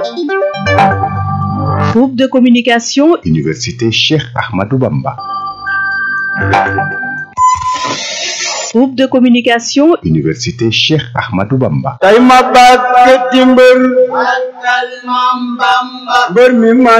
Groupe de communication Université Cheikh Ahmadou Bamba. Groupe de communication Université Cheikh Ahmadou Bamba. tay ma bàkk ci mbër mi